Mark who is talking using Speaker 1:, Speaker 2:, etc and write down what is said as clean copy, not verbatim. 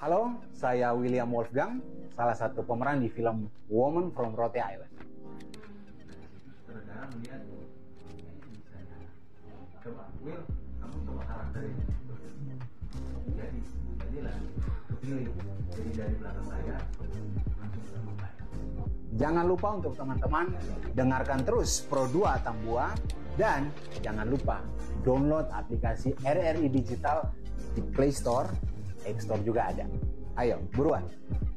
Speaker 1: Halo, saya William Wolfgang, salah satu pemeran di film Woman from Rote Island.
Speaker 2: Saudara melihat kayaknya bisa ya. Coba Will, kamu coba karakterin. Jadilah kepilih. Jadi dari belakang layar langsung ke belakang layar.
Speaker 1: Jangan lupa untuk teman-teman dengarkan terus Pro 2 Tambua dan jangan lupa download aplikasi RRI Digital di Play Store, App Store juga ada. Ayo, buruan!